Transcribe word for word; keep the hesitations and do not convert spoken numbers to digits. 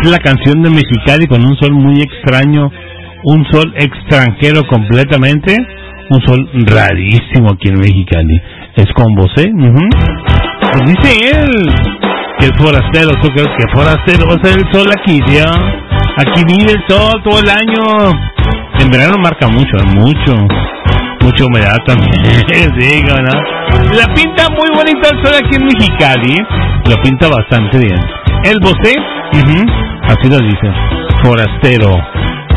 es la canción de Mexicali con un sol muy extraño, un sol extranjero completamente, un sol rarísimo aquí en Mexicali. Es con Bosé. Uh-huh. Pues dice él que el forastero, ¿tú crees que forastero va a ser el sol aquí, tío? Aquí vive el sol todo el año. En verano marca mucho, mucho, mucha humedad también, digo, ¿no? La pinta muy bonita el sol aquí en Mexicali, lo pinta bastante bien. El Bosé, uh-huh, así lo dice, forastero.